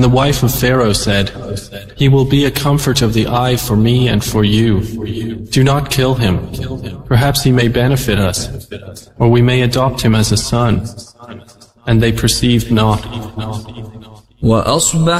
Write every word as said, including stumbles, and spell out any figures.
the wife of Pharaoh said, "He will be a comfort of the eye for me and for you. Do not kill him. Perhaps he may benefit us, or we may adopt him as a son." And they perceived not. وأصبح